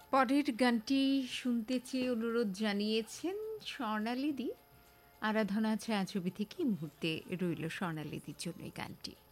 পরের গানটি শুনতে চেয়ে অনুরোধ জানিয়েছেন স্বর্ণালীদি। আরাধনা ছায়াছবি থেকে এই মুহূর্তে রইল স্বর্ণালীদির জন্য এই গানটি।